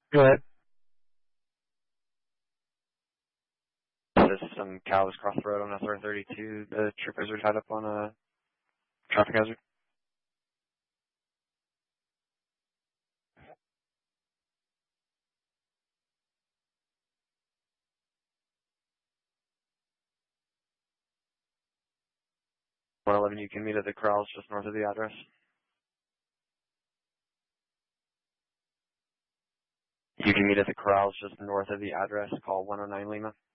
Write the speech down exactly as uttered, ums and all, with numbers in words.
Go ahead. There's some cows cross the road on S R thirty-two. The troopers are tied up on a traffic hazard. one eleven, you can meet at the corrals just north of the address. You can meet at the corrals just north of the address. Call one oh nine Lima.